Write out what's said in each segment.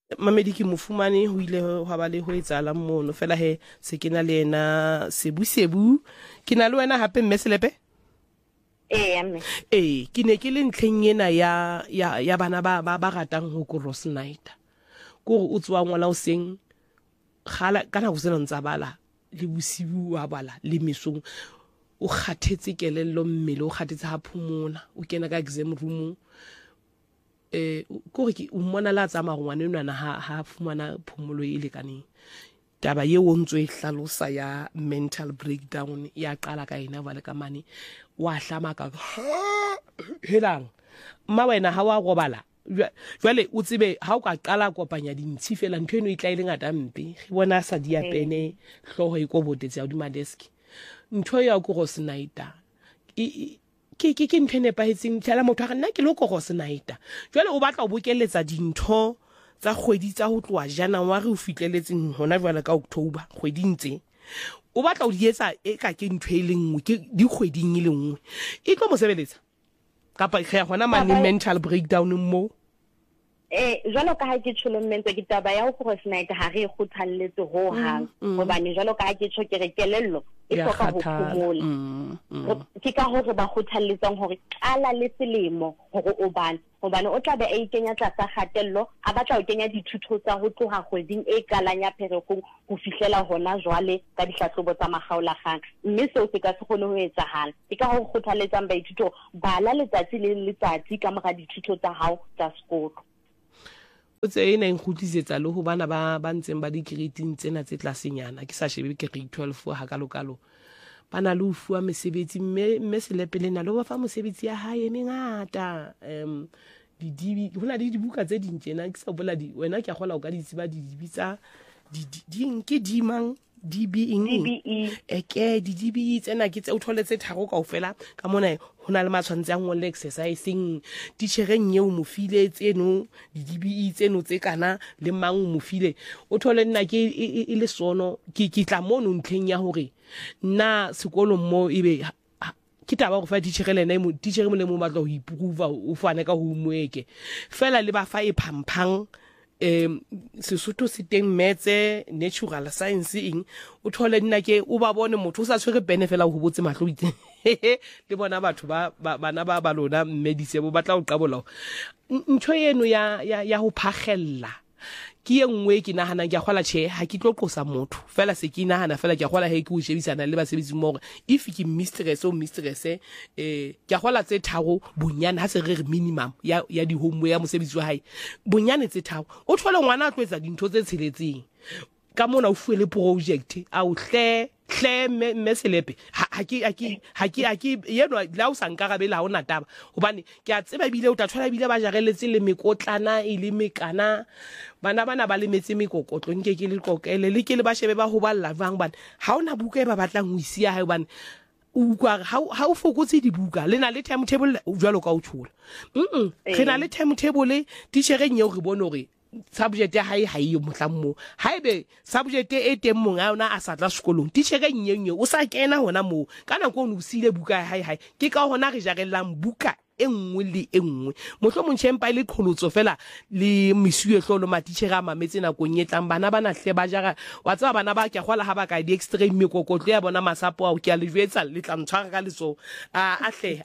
Mamedi ke mofumane ho ile hwa ba le ho etsahala mono fela he se ke na le ena sebu ke na le wena hape mme Selepe mme ke ne ke le ntlheng ena ya bana ba ratang ho cross night ko o tswa ngwana o seng khala kana go sena ntsa bala le bosibu wa bala le mesong o kgathetse kelello mmele o kgathetse ha phumona o kena ka exam room ko re o mona la tsa magwane nwana ha fumana phumulo e lekaneng taba ye o ntse e hlalosa ya mental breakdown ya qala ka ena vale ka mane wa hlama ka helang mma wena ha wa robala jwale o tsebe ha o ka qala kopanya dintshi fela ntho eno e tla ile ngata mpe re bona sa di apene hloho e ko botetse ya di madesk ntho ya go sniper ke ntho e nepahetseng tla motho ga nna ke lo go sniper jwale o batla o bokeletsa dintho tsa kgwedi tsa ho tloa January o fitleletseng hona jwale ka October kgwedi ntse o batla o di etsa e ka ke ntho e lengwe ke di kgweding e lengwe e tlo mo sebeletsa kapa ge gona mane mental breakdown mo jwalo ka ha ke tsholomentse ke taba ya go sniper ha re kgothalletse ho hang hobane jwalo ka ha ke tshwe ke re kelello e hloka ho phomola ke ka hore ba kgothalletsang hore qala le selemo hore o bana hobane o tla be a ikenya tlasa kgatello a batla ho kenya dithuto tsa ho tloha kgweding e qalang ya Pherekgong ho fihlela hona jwale ka dihlahlobo tsa makgaolakgang mme seo se ka se kgone ho etsahala ke ka ho kgothalletsang baithuto bala letsatsi le letsatsi ka mora dithuto tsa hao tsa sekolo o tse ena nkgutlisetsa le ho bana ba ntseng ba di grade tsena tse tlasenyana ke sa shebe ke grade 12 ha kalokalo bana le ho fuwa mesebetsi mme Selepe le na le ho fa mosebetsi ya hae mengata didibi hona le dibuka tse dintsena ke sa bola wena ke a gola o ka di tsiba didibi tsa di nke di mang DBE eke DBE tsena ke tse o tholetse tharo kaofela ka mona hona le matshwantse a ngolle exercising teachereng eo mo file tseno DBE tseno tse kana le mang mo file o thole nna ke le sono ke tla mono ntlheng ya hore na sekolo mo ibe ke taba go fa teacher le nna teacher mo le mo batla ho improve o fane ka homework fela le ba fa e phamphang Sesotho se teng metse natural science ing o thole nna ke o ba bone motho o sa tshwere benefela ho botse mahlo itse le bona batho bana ba lona medicine bo batla o qabola ntho eno ya ho phagella ke engwe ke nahana ke a gola tjhe ha ke tlo qosa motho fela se ke nahana fela ke a gola he ke o shebisana le basebetsi mo if ke mistress ke a gola tse tharo bonyane ha se re minimum ya di homework ya mosebetsi wa hae bonyane tse tharo o thole ngwana a tloetsa dintho tse tsheletseng ka mona o fuwe le project a o hle me Selepe ha ke yeno la o sankarabela ha ona taba hobane ke a tseba bile o tla thola bile ba jareletse le mekotlana e le mekana bana ba le metse mekokotlo nke ke le kokele le ke le ba shebe ba ho balla bang bana ha ona buka e ba batlang ho isia ha bana o kwa ha o fokotse dibuka le na le timetable jwalo ka o tshola re na le timetable teachereng eo re bone hore subject ya hae ha e mohlammo haebe subject e teng monga ona a sa tla sekolong teacher ga nyenye o sa kena hona mo kana ko o sile buka ya hae ke ka hona re jarellang buka engwe le engwe motho mo ntshempa ile qholotso fela le misuye hlolo ma teacher a mametse na konyetlang bana bana hle ba jara wa tsaba bana ba ke gola ha ba ka di extreme mekokotlo ya bona masapo a o ke a le jwetsa le tla ntshwara ka letso hle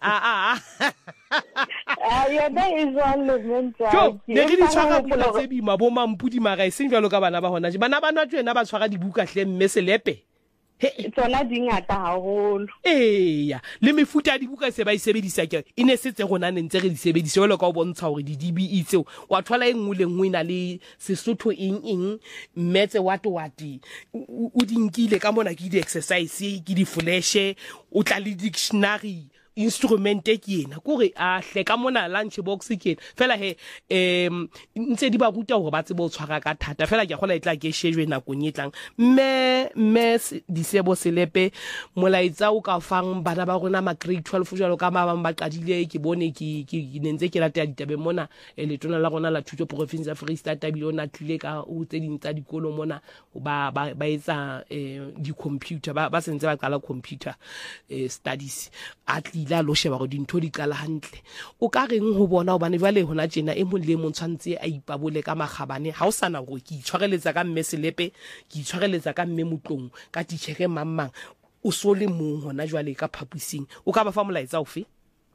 yona e jwalo mental ne re di tshwara pula tse bima bo mampudi mara e seng jwalo ka bana ba hona je bana bana tsena ba tshwara dibuka hle mme Selepe tsona dingata haholo ya le mefuta ya dibuka se ba isebedisa ke e ne setse gona ntse re di sebedisa jwalo ka o bontsha hore di DBE tseo wa thola engwe le ngwe na le Sesotho eng metse wati o dinkile ka mona ke di exercise ke di flash o tla le dictionary instrument ke yena kore a hle ka mona lunch box ke fela he ntse di ba ruta hore ba tsebe o tshwara ka thata fela ke gola itla ke shejwe na konyetlang mme disebo Selepe molaitsa o ka fang bana ba rona ma grade 12 jalo ka ba ba qadile ke bone ke nentse ke rata ditabe mona le tona la rona la thuto province ya Free State tabilona tlile ka o tse ding tsa dikolo mona ba etsa di computer ba sentse ba qala computer studies at ile a lo sheba go dintho di qala hantle o ka reng ho bona hobane jwale hona tjena e mo le mo tshwantse a ipabole ka magabane ha o sana go ke itshwareletsa ka mme Selepe ke itshwareletsa ka mme Motlong ka titjhere mammang o so le mong hona jwale ka phapusing o ka ba fa molaetsa ofe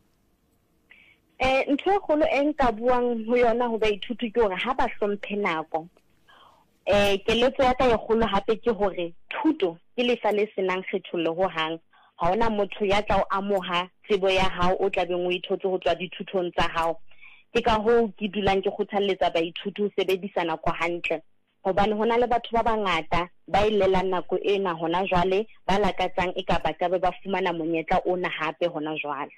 ntho e kgolo e nka buang ho yona ho baithuti ke hore ha ba hlomphe nako keletso ya ka e kgolo hape ke hore thuto ke lefa le senang kgethollo ho hang ha ona motho ya tla o amoha tsebo ya hao o tla beng o ithotse ho tswa dithutong tsa hao ke ka ho ke dulang ke kgothalletsa baithuti ho sebedisa nako hantle hobane hona le batho ba bangata ba ilelang nako ena hona jwale ba lakatsang eka ba ka ba fumana monyetla ona hape hona jwale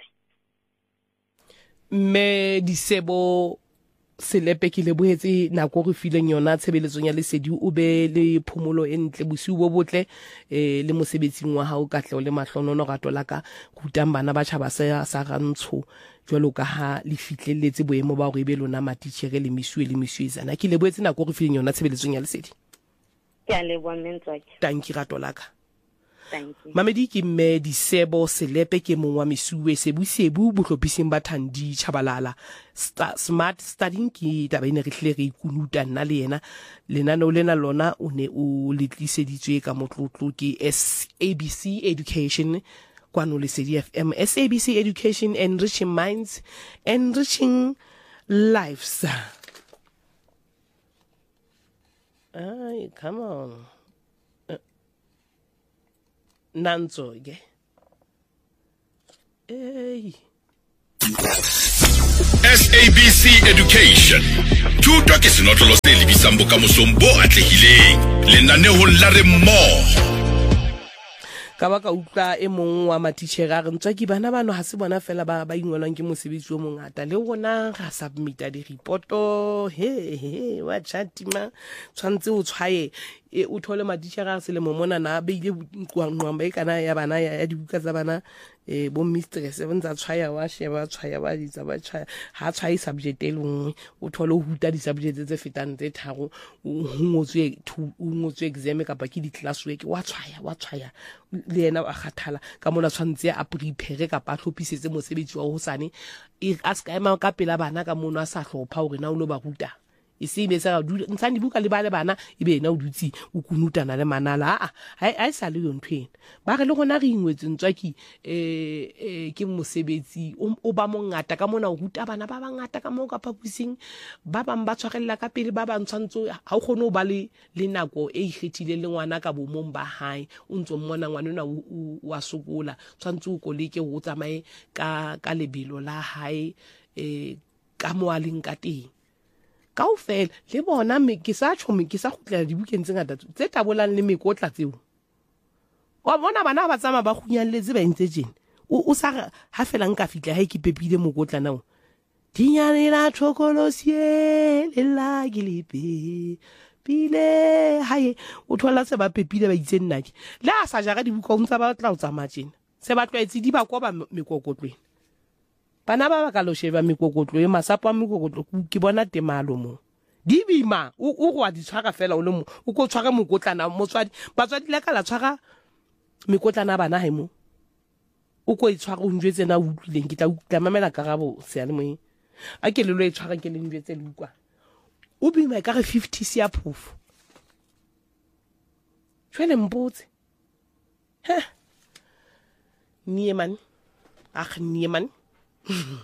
me Disebo Selepe ke le boetse nako re fileng yona tshebeletsong ya Lesedi o be le phomolo e ntle bosiu bo botle le mosebetsing wa hao katleo le mahlonono rato la ka rutang bana ba tjhaba sa Rantsho jwalo ka ha le fitlelletse boemo ba hore be lona matitjhere le misuizana ke le boetse nako re fileng yona tshebeletsong ya Lesedi ke a leboha Mentswaki tanki rato la ka Thank you. Mamedi ke mme Disebo Selepe ke mong wa mesuwe sebu bohlopising ba Thandi Chabalala smart studying ke taba ene re hle re ikunuta nna le yena lenano lena lona o ne o letliseditswe ka motlotlo ke SABC Education kwano Lesedi FM SABC Education enriching minds enriching lives. Ay, come on. Nanzo ke SABC Education thuto ke senotlolo se lebisang bokamosong bo atlehileng lenaneo la re mmogo ka baka utla e mong wa matitjhere a re Ntswaki bana bano ha se bona fela ba ingwelwang ke mosebetsi o mongata le rona ga submita di reporto wa chatima tshwantse o tshwaye o thole matitjhere a se le mona na be ile ngwamba e kana ya bana ya dibuka tsa bana bo mistress tsa tshwaya wa sheba tshwaya ba ditsa ba tshwaya ha tshwaye subject e lengwe o thole o huta di subject tse fetang tse tharo o ngotswe exam kapa ke di class work wa tshwaya le yena wa khathala ka mona tshwantse a prepare kapa a hlophisetse mosebetsi wa hosane a ska ema ka pela bana ka mona a sa hlopha hore na o lo ba ruta isime sa ntsani buka le bana ibe na o dutsi o kunutana le manala a sa le yontwena ba re le gona re ingwetse Ntswaki ke mosebetsi o ba mongata ka mona o ruta bana ba bangata ka mo ka phapusing ba bang ba tshwarella ka pele ba bang tshwantso ha o khone o ba le nako e ikgethile le ngwana ka bomong ba hae o ntso mmona ngwana wa sokola tshwantso o koleke o tsamaye ka lebelo la hae ka moaleng ka teng kaofela le bona ke sa gutlela dibukeng tse ngata tse tabolang le mekotla tseo wa bona bana ba tsama ba khunyalletse ba intse jene o sa ha fela nka fitla ha ke pepile mokotla nao dinyane la thokolosie le la gilipe pile hae o thola se ba pepile ba itse nnaki le a sa jara dibuka o ntsa ba tla o tsama jene se ba tlwaetse di ba kwa ba mekokotlweni bana ba ka lo sheba mekokotlo e masapo a mekokotlo ke bona temalo mo di bima o go a di tshwara fela o le mo o go tshwara mokotlana motswadi batswadi le ka la tshwara mekotlana bana haimo o go itshwara o njwetse na utlwileng ke tla mamela karabo se ya le mo a ke le lo e tshwara ke le njwetse le ukwa o bima ka re 50 sia proof tshwele mbotse nieman